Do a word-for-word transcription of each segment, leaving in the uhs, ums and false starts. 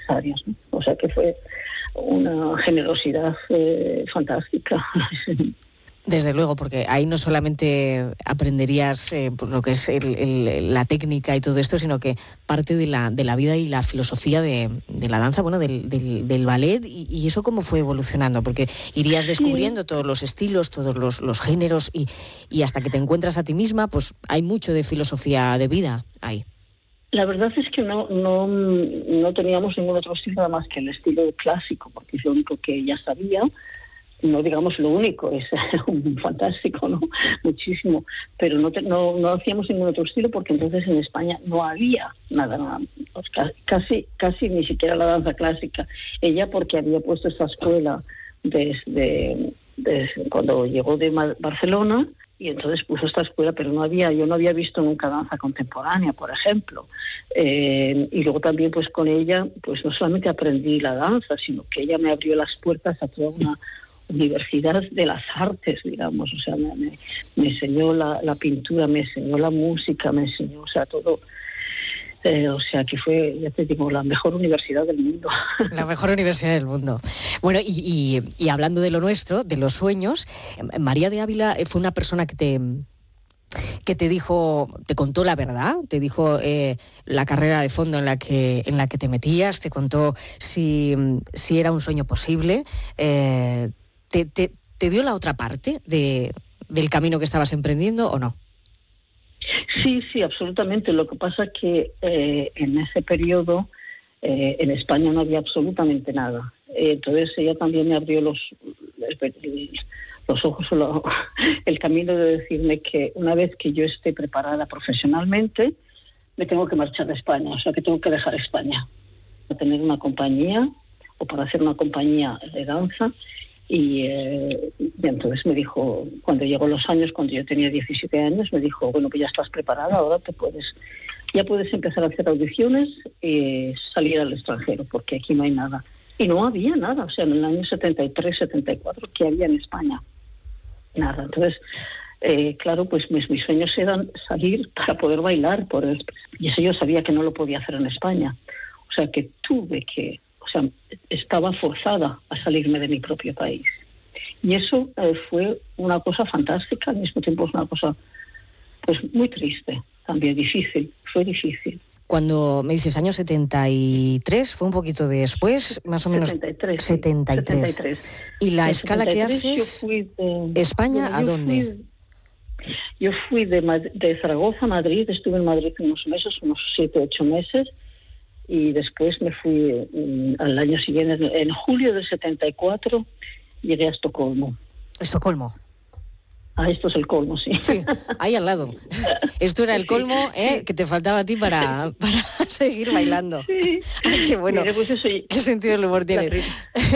necesarios, ¿no? O sea que fue una generosidad eh, fantástica. Desde luego, porque ahí no solamente aprenderías eh, pues lo que es el, el, la técnica y todo esto, sino que parte de la, de la vida y la filosofía de, de la danza, bueno, del, del, del ballet, y, y eso cómo fue evolucionando, porque irías descubriendo sí. todos los estilos, todos los, los géneros, y, y hasta que te encuentras a ti misma, pues hay mucho de filosofía de vida ahí. La verdad es que no, no, no teníamos ningún otro estilo nada más que el estilo clásico, porque es lo único que ella sabía. No digamos lo único, es un fantástico, ¿no? Muchísimo, pero no, te, no no hacíamos ningún otro estilo porque entonces en España no había nada, nada casi casi ni siquiera la danza clásica. Ella porque había puesto esta escuela desde, desde cuando llegó de Barcelona, y entonces puso esta escuela, pero no había, yo no había visto nunca danza contemporánea, por ejemplo. Eh, y luego también pues con ella, pues no solamente aprendí la danza, sino que ella me abrió las puertas a toda una universidad de las artes, digamos, o sea, me, me, me enseñó la, la pintura, me enseñó la música, me enseñó, o sea, todo, eh, o sea, que fue, ya te digo, la mejor universidad del mundo. La mejor universidad del mundo. Bueno, y, y, y hablando de lo nuestro, de los sueños, María de Ávila fue una persona que te... que te dijo, te contó la verdad, te dijo eh, la carrera de fondo en la que en la que te metías, te contó si, si era un sueño posible, eh, te, te, te dio la otra parte de, del camino que estabas emprendiendo, ¿o no? Sí, sí, absolutamente. Lo que pasa es que eh, en ese periodo eh, en España no había absolutamente nada. Eh, entonces ella también me abrió los los ojos, el camino de decirme que una vez que yo esté preparada profesionalmente, me tengo que marchar de España, o sea que tengo que dejar España para tener una compañía o para hacer una compañía de danza. Y, eh, y entonces me dijo, cuando llegó los años, cuando yo tenía diecisiete años, me dijo, bueno, pues ya estás preparada, ahora te puedes, ya puedes empezar a hacer audiciones y salir al extranjero, porque aquí no hay nada. Y no había nada, o sea, en el año setenta y tres, setenta y cuatro, ¿qué había en España? Nada. Entonces, eh, claro, pues mis, mis sueños eran salir para poder bailar, por el, y eso yo sabía que no lo podía hacer en España. O sea, que tuve que, o sea, estaba forzada a salirme de mi propio país. Y eso eh, fue una cosa fantástica, al mismo tiempo es una cosa, pues, muy triste, también difícil, fue difícil. Cuando me dices año setenta y tres, fue un poquito después, más o menos. setenta y tres. setenta y tres. setenta y tres. ¿Y la en escala que haces? De, ¿España bueno, a dónde? Fui, yo fui de, de Zaragoza a Madrid, estuve en Madrid unos meses, unos siete, ocho meses, y después me fui um, al año siguiente, en julio del setenta y cuatro, llegué a Estocolmo. ¿Estocolmo? Ah, esto es el colmo, sí. Sí, ahí al lado. Esto era el colmo, ¿eh? Sí. Que te faltaba a ti para, para seguir bailando. Sí. Ay, qué bueno. Mira, pues eso, ¿qué sentido del humor tiene? La, pri-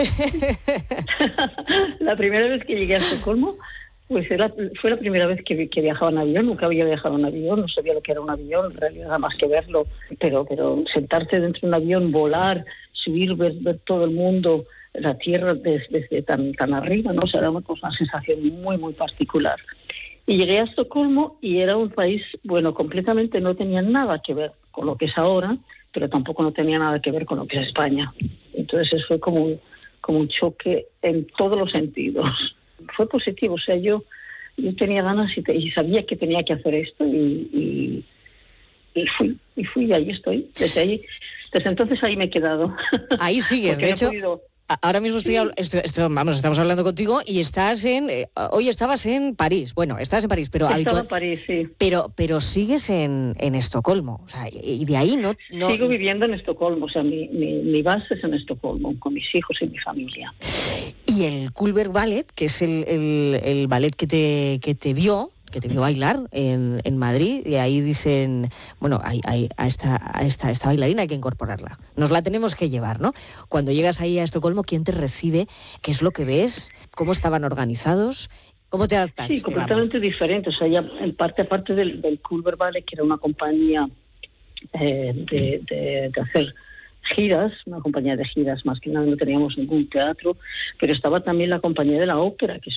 la primera vez que llegué a Estocolmo, pues era, fue la primera vez que, que viajaba en avión. Nunca había viajado en avión, no sabía lo que era un avión, en realidad nada más que verlo. Pero, pero sentarte dentro de un avión, volar, subir, ver, ver todo el mundo, la tierra desde, desde tan, tan arriba, ¿no? O sea, era una, cosa, una sensación muy, muy particular. Y llegué a Estocolmo y era un país, bueno, completamente no tenía nada que ver con lo que es ahora, pero tampoco no tenía nada que ver con lo que es España. Entonces eso fue como un, como un choque en todos los sentidos. Fue positivo, o sea, yo, yo tenía ganas y, te, y sabía que tenía que hacer esto y, y, y fui, y fui y ahí estoy. Desde ahí, desde entonces ahí me he quedado. Ahí sigues, de hecho... Podido... Ahora mismo estoy, sí. estoy, estoy, vamos, estamos hablando contigo y estás en, eh, hoy estabas en París, bueno, estás en París, pero Estaba habitual, en París, sí. Pero, pero sigues en, en Estocolmo, o sea, y de ahí no, no... Sigo viviendo en Estocolmo, o sea, mi, mi, mi base es en Estocolmo, con mis hijos y mi familia. Y el Cullberg Ballet, que es el, el, el ballet que te, que te vio, que te vio bailar en, en Madrid, y ahí dicen, bueno, hay, hay, a, esta, a, esta, a esta bailarina hay que incorporarla, nos la tenemos que llevar, ¿no? Cuando llegas ahí a Estocolmo, ¿quién te recibe? ¿Qué es lo que ves? ¿Cómo estaban organizados? ¿Cómo te adaptas? Sí, completamente digamos? Diferente, o sea, ya en parte, aparte del, del Cullberg Ballet, que era una compañía eh, de, de, de hacer giras, una compañía de giras, más que nada no teníamos ningún teatro, pero estaba también la compañía de la ópera, que